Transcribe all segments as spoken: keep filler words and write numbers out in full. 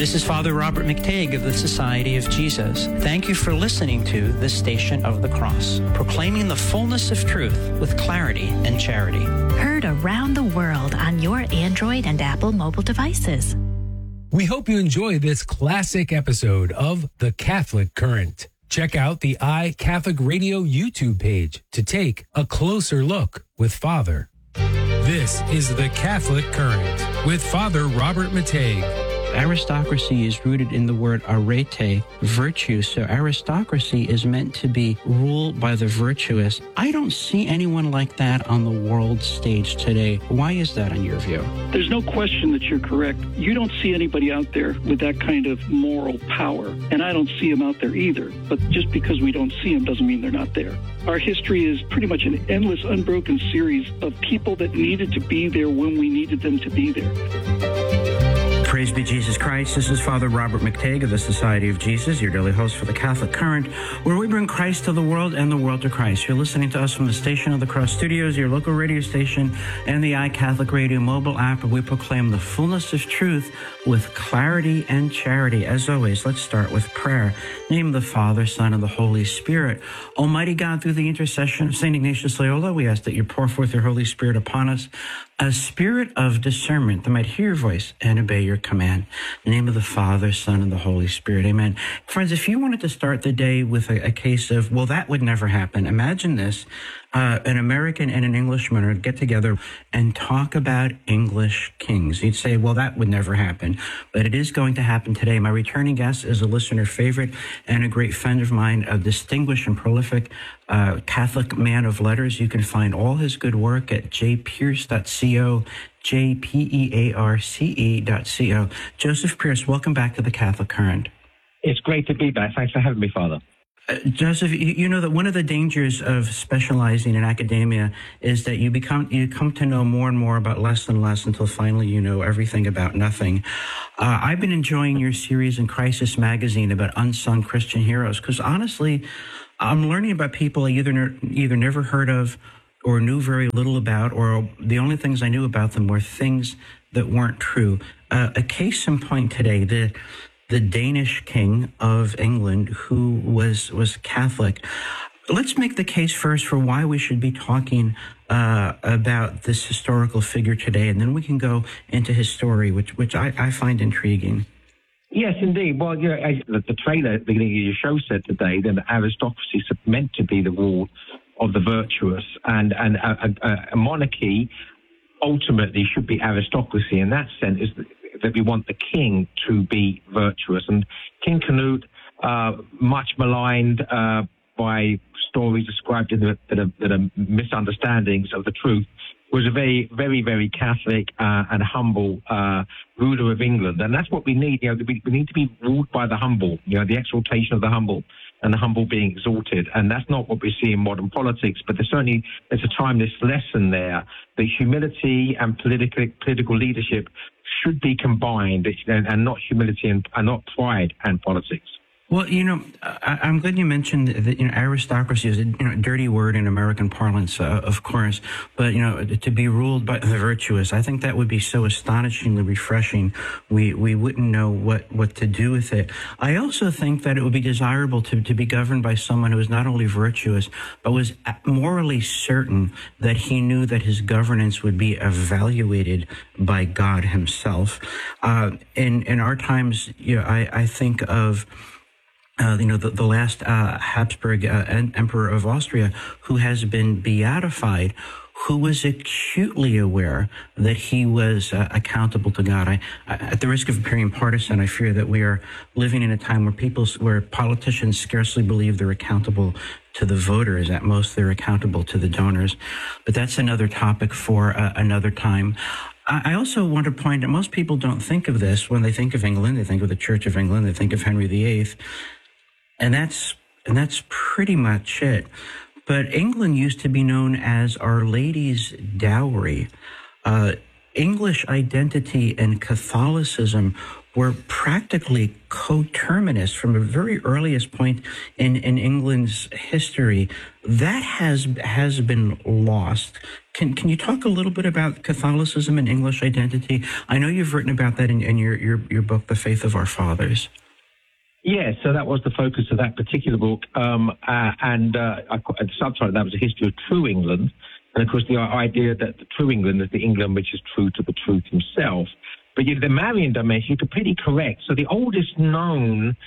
This is Father Robert McTague of the Society of Jesus. Thank you for listening to The Station of the Cross, proclaiming the fullness of truth with clarity and charity. Heard around the world on your Android and Apple mobile devices. We hope you enjoy this classic episode of The Catholic Current. Check out the iCatholic Radio YouTube page to take a closer look with Father. This is The Catholic Current with Father Robert McTague. Aristocracy is rooted in the word arete, virtue. So aristocracy is meant to be ruled by the virtuous. I don't see anyone like that on the world stage today. Why is that in your view? There's no question that you're correct. You don't see anybody out there with that kind of moral power, and I don't see them out there either. But just because we don't see them doesn't mean they're not there. Our history is pretty much an endless, unbroken series of people that needed to be there when we needed them to be there. Praise be Jesus Christ. This is Father Robert McTague of the Society of Jesus, your daily host for the Catholic Current, where we bring Christ to the world and the world to Christ. You're listening to us from the Station of the Cross Studios, your local radio station, and the iCatholic Radio mobile app, where we proclaim the fullness of truth with clarity and charity. As always, let's start with prayer. In the name of the Father, Son, and the Holy Spirit. Almighty God, through the intercession of Saint Ignatius Loyola, we ask that you pour forth your Holy Spirit upon us, a spirit of discernment that might hear your voice and obey your command. In the name of the Father, Son, and the Holy Spirit. Amen. Friends, if you wanted to start the day with a, a case of, well, that would never happen, imagine this. Uh, an American and an Englishman would get together and talk about English kings. You'd say, well, that would never happen. But it is going to happen today. My returning guest is a listener favorite and a great friend of mine, a distinguished and prolific uh, Catholic man of letters. You can find all his good work at j pierce dot co, J P E A R C E dot C O. Joseph Pearce, welcome back to the Catholic Current. It's great to be back. Thanks for having me, Father. Uh, Joseph, you, you know that one of the dangers of specializing in academia is that you become you come to know more and more about less and less until finally you know everything about nothing. Uh, I've been enjoying your series in Crisis Magazine about unsung Christian heroes because honestly, I'm learning about people I either ne- either never heard of or knew very little about, or the only things I knew about them were things that weren't true. Uh, a case in point today, the the Danish king of England, who was was Catholic. Let's make the case first for why we should be talking uh, about this historical figure today, and then we can go into his story, which which I, I find intriguing. Yes, indeed. Well, you know, as the, the trailer at the beginning of your show said today, that aristocracy is meant to be the rule of the virtuous, and, and a, a, a monarchy ultimately should be aristocracy. In that sense, is that we want the king to be virtuous. And King Canute, uh, much maligned uh, by stories described in the, that, are, that are misunderstandings of the truth, was a very, very, very Catholic uh, and humble uh, ruler of England. And that's what we need. You know, we, we need to be ruled by the humble, you know, the exaltation of the humble and the humble being exalted. And that's not what we see in modern politics, but there's certainly there's a timeless lesson there that humility and political, political leadership should be combined, and, and not humility and, and not pride and politics. Well, you know, I, I'm glad you mentioned that, you know, aristocracy is a you know, dirty word in American parlance, uh, of course. But, you know, to be ruled by the virtuous, I think that would be so astonishingly refreshing. We we wouldn't know what, what to do with it. I also think that it would be desirable to, to be governed by someone who was not only virtuous, but was morally certain that he knew that his governance would be evaluated by God himself. Uh, in, in our times, you know, I, I think of... Uh, you know, the, the last uh, Habsburg uh, emperor of Austria, who has been beatified, who was acutely aware that he was uh, accountable to God. I, I, at the risk of appearing partisan, I fear that we are living in a time where people, where politicians scarcely believe they're accountable to the voters. At most, they're accountable to the donors. But that's another topic for uh, another time. I also want to point out, most people don't think of this when they think of England. They think of the Church of England. They think of Henry the Eighth. And that's and that's pretty much it. But England used to be known as Our Lady's Dowry. Uh, English identity and Catholicism were practically coterminous from the very earliest point in, in England's history. That has has been lost. Can can you talk a little bit about Catholicism and English identity? I know you've written about that in, in your, your, your book, The Faith of Our Fathers. Yeah, so that was the focus of that particular book. Um, uh, and uh, the subtitle of that was A History of True England. And, of course, the idea that the true England is the England which is true to the truth himself. But you know, the Marian dimension, you're completely correct. So the oldest known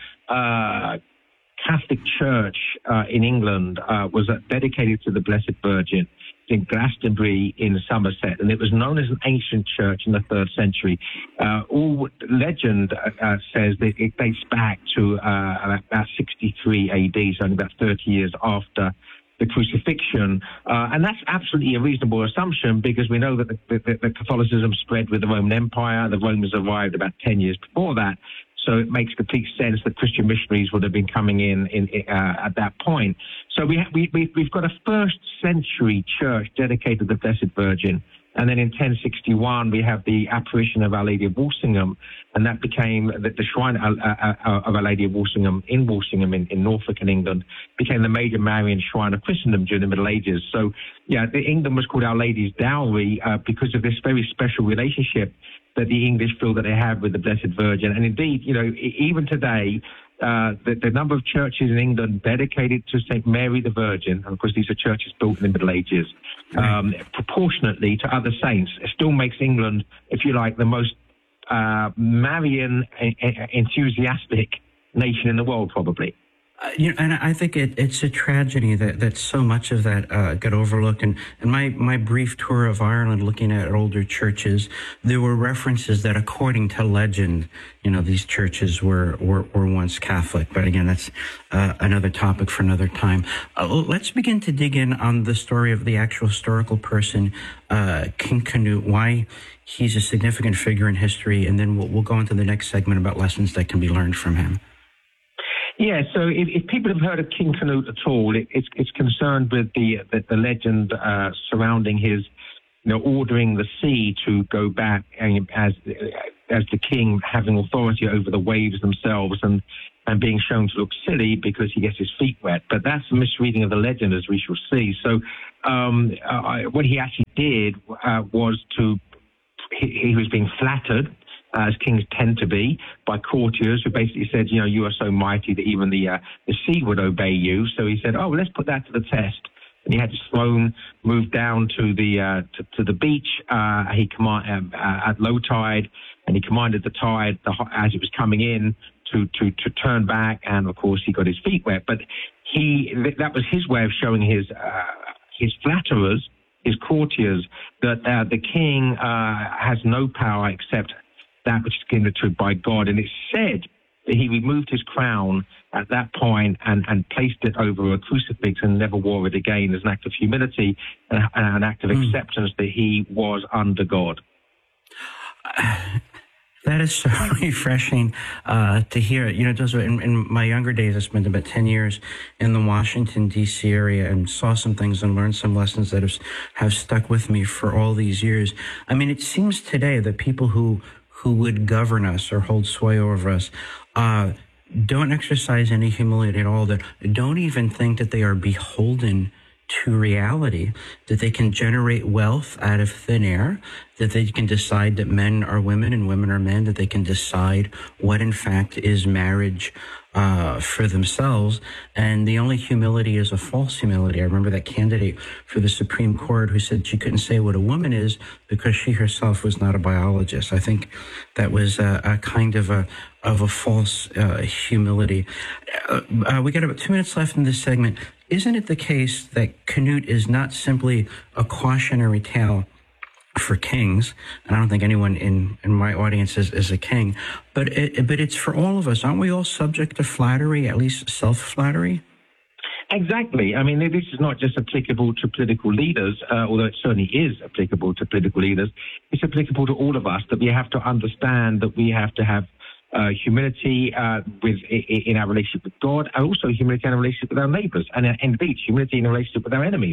uh, Catholic church uh, in England uh, was uh, dedicated to the Blessed Virgin in Glastonbury in Somerset, and it was known as an ancient church in the third century. Uh, all legend uh, says that it dates back to uh, about sixty-three A D, so only about thirty years after the crucifixion. Uh, and that's absolutely a reasonable assumption because we know that the, the, the Catholicism spread with the Roman Empire. The Romans arrived about ten years before that. So it makes complete sense that Christian missionaries would have been coming in, in uh, at that point. So we, we, we've got a first century church dedicated to the Blessed Virgin. And then in ten sixty-one, we have the apparition of Our Lady of Walsingham, and that became the, the shrine of, uh, of Our Lady of Walsingham in Walsingham in, in Norfolk in England, became the major Marian shrine of Christendom during the Middle Ages. So, yeah, the England was called Our Lady's Dowry uh, because of this very special relationship that the English feel that they have with the Blessed Virgin. And indeed, you know, even today, uh, the, the number of churches in England dedicated to Saint Mary the Virgin, and of course these are churches built in the Middle Ages, um, proportionately to other saints, it still makes England, if you like, the most uh, Marian enthusiastic nation in the world, probably. Uh, you know, and I think it, it's a tragedy that, that so much of that uh, got overlooked. And in my, my brief tour of Ireland, looking at older churches, there were references that, according to legend, you know, these churches were, were, were once Catholic. But again, that's uh, another topic for another time. Uh, let's begin to dig in on the story of the actual historical person, uh, King Canute, why he's a significant figure in history, and then we'll, we'll go into the next segment about lessons that can be learned from him. Yeah, so if, if people have heard of King Canute at all, it, it's, it's concerned with the the, the legend uh, surrounding his, you know, ordering the sea to go back as as the king having authority over the waves themselves and, and being shown to look silly because he gets his feet wet. But that's a misreading of the legend, as we shall see. So um, uh, what he actually did uh, was to, he, he was being flattered, as kings tend to be, by courtiers who basically said, you know, you are so mighty that even the uh, the sea would obey you. So he said, oh, let's put that to the test. And he had his throne moved down to the uh, to, to the beach. Uh, he command, uh, at low tide, and he commanded the tide the, as it was coming in to, to, to turn back. And of course, he got his feet wet. But he that was his way of showing his uh, his flatterers, his courtiers, that uh, the king uh, has no power except that which is given to by God. And it's said that he removed his crown at that point and, and placed it over a crucifix and never wore it again as an act of humility and an act of mm. acceptance that he was under God. Uh, that is so refreshing uh, to hear. You know, Joseph, in, in my younger days, I spent about ten years in the Washington, D C area and saw some things and learned some lessons that have, have stuck with me for all these years. I mean, it seems today that people who who would govern us or hold sway over us, uh, don't exercise any humility at all, that don't even think that they are beholden to reality, that they can generate wealth out of thin air, that they can decide that men are women and women are men, that they can decide what in fact is marriage uh, for themselves. And the only humility is a false humility. I remember that candidate for the Supreme Court who said she couldn't say what a woman is because she herself was not a biologist. I think that was a, a kind of a of a false uh, humility. Uh, uh, we got about two minutes left in this segment. Isn't it the case that Canute is not simply a cautionary tale for kings, and I don't think anyone in, in my audience is, is a king, but it, but it's for all of us. Aren't we all subject to flattery, at least self-flattery? Exactly. I mean, this is not just applicable to political leaders, uh, although it certainly is applicable to political leaders. It's applicable to all of us, that we have to understand that we have to have Uh, humility uh, with in our relationship with God, and also humility in our relationship with our neighbours, and uh, indeed humility in our relationship with our enemies.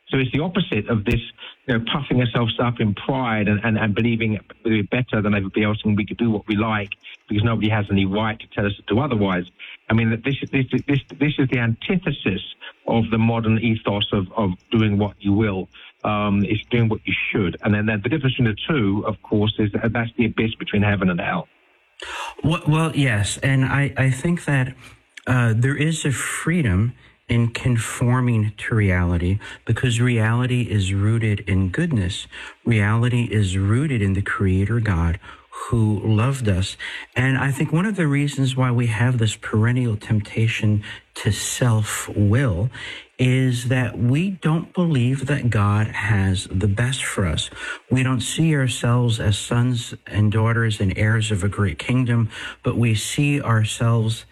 So it's the opposite of this, you know, puffing ourselves up in pride and, and, and believing we're better than everybody else and we could do what we like because nobody has any right to tell us to do otherwise. I mean, this, this, this, this is the antithesis of the modern ethos of, of doing what you will. Um, it's doing what you should. And then the difference between the two, of course, is that that's the abyss between heaven and hell. Well, well yes. And I, I think that uh, there is a freedom in conforming to reality because reality is rooted in goodness. Reality is rooted in the Creator God who loved us. And I think one of the reasons why we have this perennial temptation to self-will is that we don't believe that God has the best for us. We don't see ourselves as sons and daughters and heirs of a great kingdom, but we see ourselves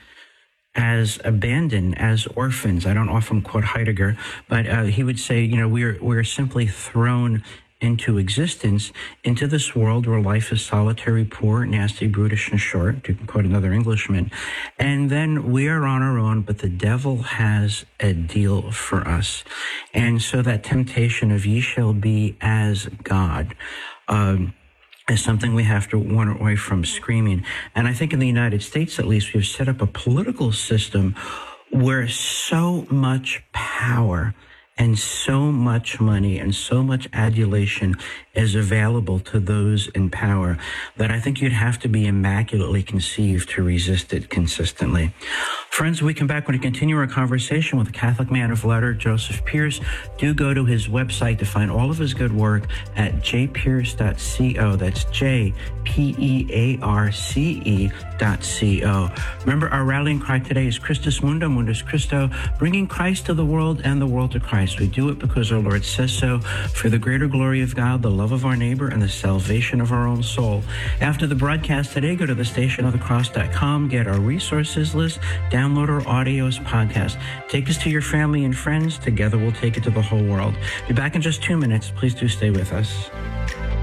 as abandoned, as orphans. I don't often quote Heidegger, but uh, he would say, you know, we're we're simply thrown into existence, into this world where life is solitary, poor, nasty, brutish, and short, to quote another Englishman. And then we are on our own, but the devil has a deal for us. And so that temptation of ye shall be as God, um, is something we have to warn away from screaming. And I think in the United States, at least, we've set up a political system where so much power and so much money and so much adulation is available to those in power that I think you'd have to be immaculately conceived to resist it consistently. Friends, when we come back, we're going to continue our conversation with the Catholic man of letter, Joseph Pearce. Do go to his website to find all of his good work at j pearce dot co. That's J P E A R C E dot C O. Remember, our rallying cry today is Christus Mundum, Mundus Christo, bringing Christ to the world and the world to Christ. We do it because our Lord says so, for the greater glory of God, the love of our neighbor, and the salvation of our own soul. After the broadcast today, go to the station of the cross dot com, get our resources list, download our audios podcast. Take us to your family and friends. Together we'll take it to the whole world. Be back in just two minutes. Please do stay with us.